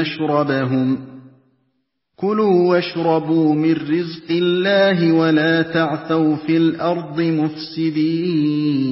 مَشْرَبَهُمْ كُلُوا وَاشْرَبُوا مِن رِّزْقِ اللَّهِ وَلَا تَعْثَوْا فِي الْأَرْضِ مُفْسِدِينَ